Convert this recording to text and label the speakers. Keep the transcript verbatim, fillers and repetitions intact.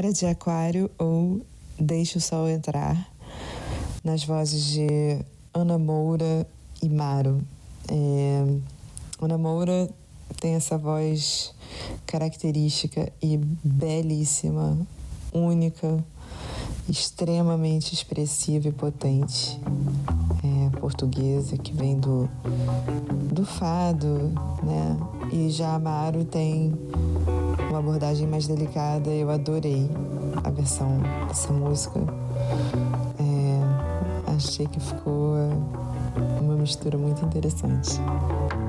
Speaker 1: Era de Aquário ou Deixa o Sol Entrar, nas vozes de Ana Moura e Maro. É, Ana Moura tem essa voz característica e belíssima, única, extremamente expressiva e potente, é, portuguesa, que vem do, do fado, né? E já Amaro tem uma abordagem mais delicada. Eu adorei a versão dessa música. É, achei que ficou uma mistura muito interessante.